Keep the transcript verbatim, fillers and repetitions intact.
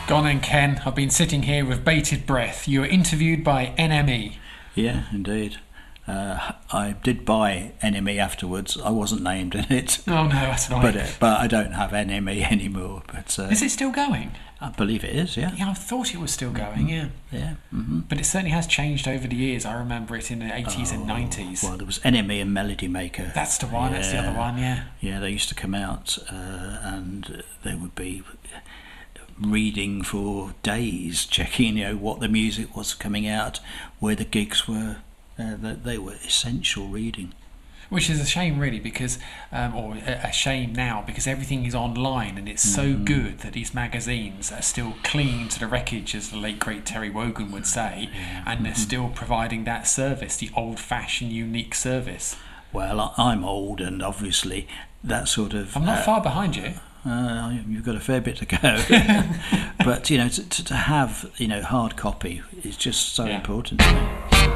Gone then, Ken. I've been sitting here with bated breath. You were interviewed by N M E. Yeah, indeed. Uh, I did buy N M E afterwards. I wasn't named in it. Oh no, that's annoying. But uh, but I don't have N M E anymore. But uh, is it still going? I believe it is. Yeah. Yeah, I thought it was still going. Yeah. Yeah. Mm-hmm. But it certainly has changed over the years. I remember it in the eighties and nineties. Well, there was N M E and Melody Maker. That's the one. Yeah. That's the other one. Yeah. Yeah, they used to come out, uh, and they would be reading for days, checking, you know, what the music was coming out, where the gigs were. Uh, they, they were essential reading. Which is a shame, really, because, um, or a shame now, because everything is online, and it's so mm. good that these magazines are still clinging to the wreckage, as the late great Terry Wogan would say, yeah. and they're mm-hmm. still providing that service, the old-fashioned, unique service. Well, I'm old, and obviously that sort of. I'm not uh, far behind you. Uh, you've got a fair bit to go, but you know, to, to have you know hard copy is just so yeah. important to me.